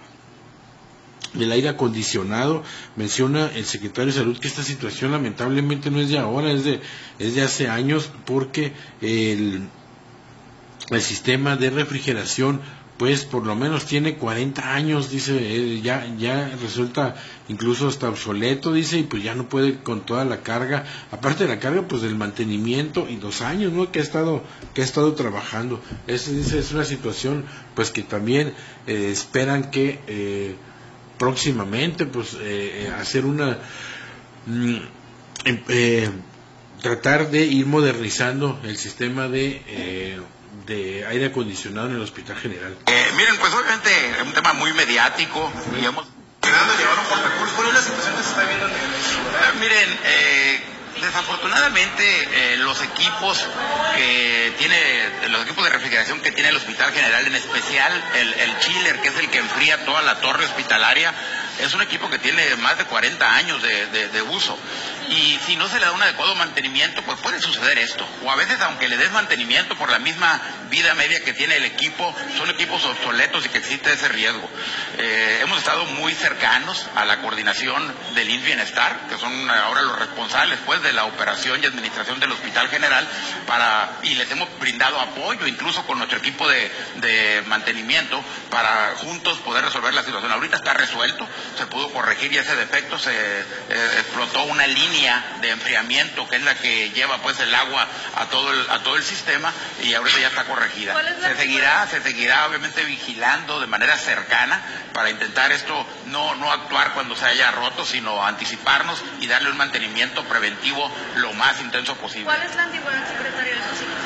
del aire acondicionado. Menciona el secretario de Salud que esta situación lamentablemente no es de ahora, es de, es de hace años, porque el, el sistema de refrigeración pues por lo menos tiene cuarenta años, dice, eh, ya ya resulta incluso hasta obsoleto, dice, y pues ya no puede con toda la carga, aparte de la carga, pues del mantenimiento y dos años, ¿no? Que ha estado que ha estado trabajando. Es, dice, es una situación, pues que también eh, esperan que eh, próximamente, pues eh, hacer una mm, eh, tratar de ir modernizando el sistema de eh, de aire acondicionado en el Hospital General. Eh, miren, pues obviamente es un tema muy mediático y hemos... llevaron por recursos. ¿Cuál es la situación que se está viendo en el eh, Miren, eh, desafortunadamente eh, los equipos que tiene, los equipos de refrigeración que tiene el Hospital General, en especial el, el chiller, que es el que enfría toda la torre hospitalaria, es un equipo que tiene más de cuarenta años de, de, de uso, y si no se le da un adecuado mantenimiento, pues puede suceder esto, o a veces aunque le des mantenimiento por la misma vida media que tiene el equipo, son equipos obsoletos y que existe ese riesgo. Eh, hemos estado muy cercanos a la coordinación del I M S S Bienestar, que son ahora los responsables pues de la operación y administración del Hospital General, para y les hemos brindado apoyo, incluso con nuestro equipo de, de mantenimiento, para juntos poder resolver la situación. Ahorita está resuelto, se pudo corregir y ese defecto, se eh, explotó una línea de enfriamiento que es la que lleva pues el agua a todo el, a todo el sistema, y ahorita ya está corregida. Se seguirá, se seguirá obviamente vigilando de manera cercana para intentar esto, no, no actuar cuando se haya roto, sino anticiparnos y darle un mantenimiento preventivo lo más intenso posible. ¿Cuál es la antigüedad, secretario, de esos equipos de los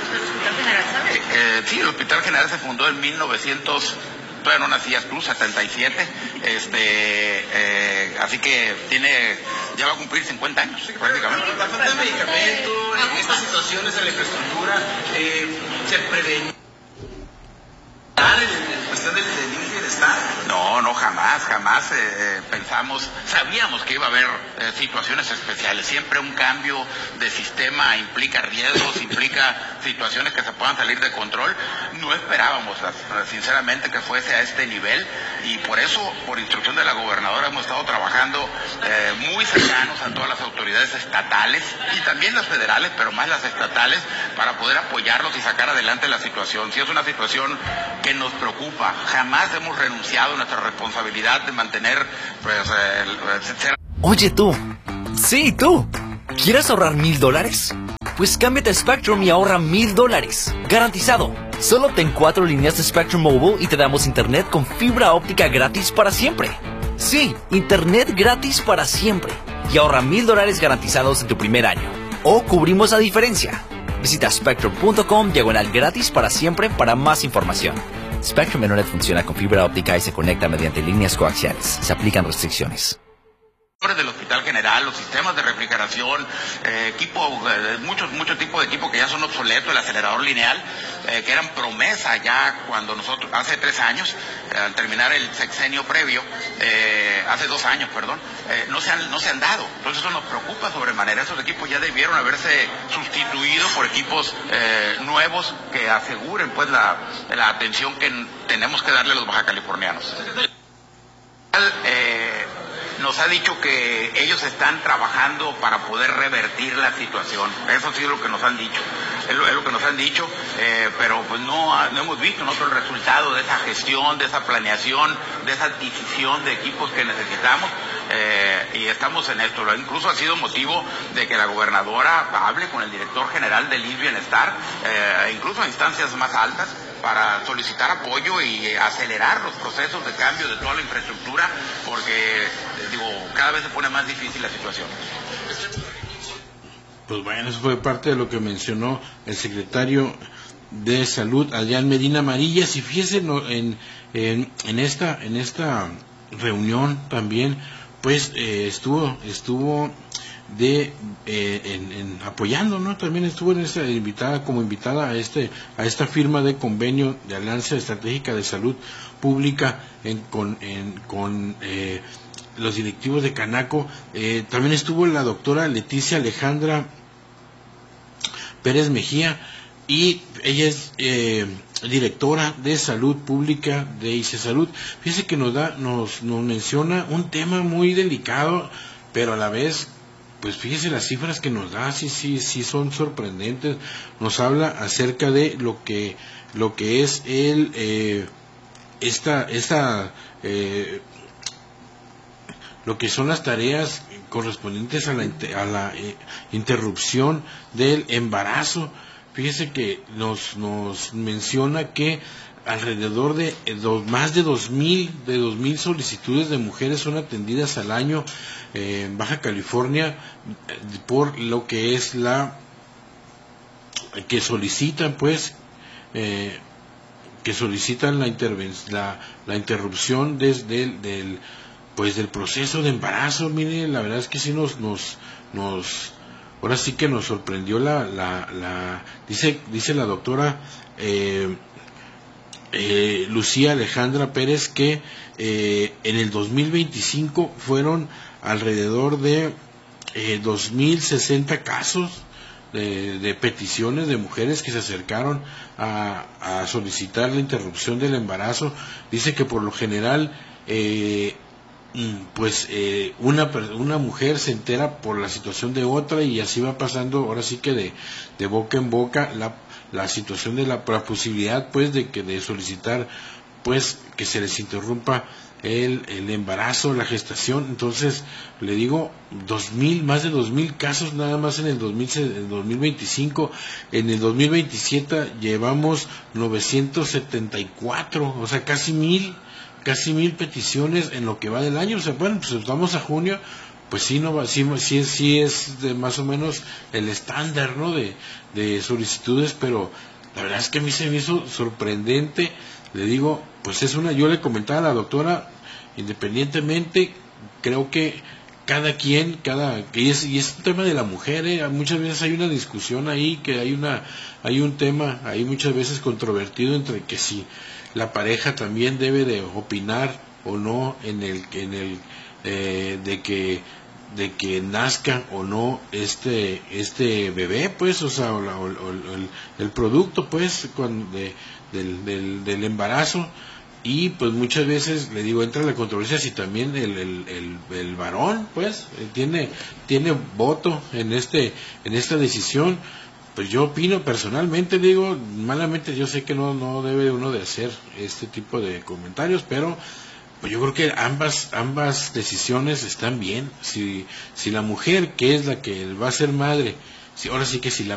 Hospital General, ¿sabes? Eh, eh, sí, el Hospital General se fundó en mil novecientos, todavía no nacías tú, setenta y siete, este, eh, así que tiene, ya va a cumplir cincuenta años, sí, prácticamente. La falta de medicamento, en estas situaciones en la infraestructura, eh, se prevenía en cuestión del bienestar. No, no, jamás, jamás eh, pensamos, sabíamos que iba a haber eh, situaciones especiales. Siempre un cambio de sistema implica riesgos, implica situaciones que se puedan salir de control. No esperábamos, sinceramente, que fuese a este nivel, y por eso, por instrucción de la gobernadora, hemos estado trabajando eh, muy cercanos a todas las autoridades estatales y también las federales, pero más las estatales, para poder apoyarlos y sacar adelante la situación. Si es una situación que nos preocupa, jamás hemos renunciado a nuestra responsabilidad de mantener, pues, el, ser... Oye tú, sí tú, ¿quieres ahorrar mil dólares? Pues cámbiate a Spectrum y ahorra mil dólares, garantizado. Solo ten cuatro líneas de Spectrum Mobile y te damos internet con fibra óptica gratis para siempre. Sí, internet gratis para siempre. Y ahorra mil dólares garantizados en tu primer año. O cubrimos la diferencia. Visita spectrum punto com diagonal gratis para siempre para más información. Spectrum Internet funciona con fibra óptica y se conecta mediante líneas coaxiales. Se aplican restricciones. Del Hospital General, los sistemas de refrigeración, eh, equipo, eh, muchos mucho tipo de equipo que ya son obsoletos, el acelerador lineal, eh, que eran promesa ya cuando nosotros, hace tres años, eh, al terminar el sexenio previo, eh, hace dos años, perdón, eh, no se han no se han dado. Entonces eso nos preocupa sobremanera. Esos equipos ya debieron haberse sustituido por equipos eh, nuevos que aseguren pues la, la atención que tenemos que darle a los bajacalifornianos. Eh, nos ha dicho que ellos están trabajando para poder revertir la situación. Eso sí es lo que nos han dicho, es lo, es lo que nos han dicho, eh, pero pues no, no hemos visto nosotros el resultado de esa gestión, de esa planeación, de esa adquisición de equipos que necesitamos, eh, y estamos en esto. Incluso ha sido motivo de que la gobernadora hable con el director general del I M S S Bienestar, eh, incluso a instancias más altas, para solicitar apoyo y acelerar los procesos de cambio de toda la infraestructura, porque, digo, cada vez se pone más difícil la situación. Pues bueno, eso fue parte de lo que mencionó el secretario de Salud, Adrián Medina Amarillas. Y fíjense, en, en, en, esta, en esta reunión también, pues eh, estuvo estuvo de eh, en, en apoyando, ¿no? También estuvo en esta invitada como invitada a este a esta firma de convenio de Alianza Estratégica de Salud Pública en, con en, con eh, los directivos de Canaco. Eh, también estuvo la doctora Leticia Alejandra Pérez Mejía, y ella es eh, directora de Salud Pública de ICESalud. Fíjese que nos da nos nos menciona un tema muy delicado, pero a la vez, pues fíjese las cifras que nos da, sí, sí, sí son sorprendentes. Nos habla acerca de lo que, lo que es el, eh, esta, esta, eh, lo que son las tareas correspondientes a la, a la eh, interrupción del embarazo. Fíjese que nos, nos menciona que alrededor de eh, dos, más de dos mil, de dos mil solicitudes de mujeres son atendidas al año en Baja California por lo que es la que solicitan pues eh, que solicitan la intervención la, la interrupción desde el, del pues del proceso de embarazo. Mire, la verdad es que sí nos nos nos ahora sí que nos sorprendió la la, la dice dice la doctora eh, eh, Lucía Alejandra Pérez que eh, en el dos mil veinticinco fueron alrededor de eh, dos mil sesenta casos de, de peticiones de mujeres que se acercaron a, a solicitar la interrupción del embarazo. Dice que por lo general eh, pues eh, una, una mujer se entera por la situación de otra, y así va pasando ahora sí que de, de boca en boca la, la situación de la, la posibilidad pues de que de solicitar pues que se les interrumpa El, el embarazo, la gestación. Entonces, le digo, dos mil, más de dos mil casos nada más en el dos mil, en dos mil veinticinco. En el dos mil veintisiete llevamos novecientos setenta y cuatro, o sea, casi mil, casi mil peticiones en lo que va del año. O sea, bueno, pues estamos a junio, pues sí, no va, sí, sí, sí es de más o menos el estándar, ¿no? De, de solicitudes, pero la verdad es que a mí se me hizo sorprendente. Le digo, pues es una, yo le comentaba a la doctora, independientemente, creo que cada quien, cada, y es, y es un tema de la mujer, ¿eh? Muchas veces hay una discusión ahí, que hay una, hay un tema ahí muchas veces controvertido entre que si la pareja también debe de opinar o no en el, en el, eh, de que, de que nazca o no este, este bebé, pues, o sea, o, la, o, o el, el producto, pues, cuando de, del, del, del embarazo. Y pues muchas veces, le digo, entra la controversia si también el, el, el, el varón, pues, tiene, tiene voto en este, en esta decisión. Pues yo opino personalmente, digo, malamente yo sé que no, no debe uno de hacer este tipo de comentarios, pero pues yo creo que ambas, ambas decisiones están bien. Si, si la mujer, que es la que va a ser madre, si ahora sí que si la